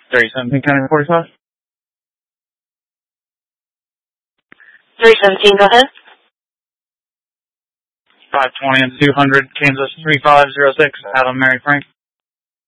3017 County 45. 317, go ahead. 520 and 200, Kansas 3506, Adam Mary Frank.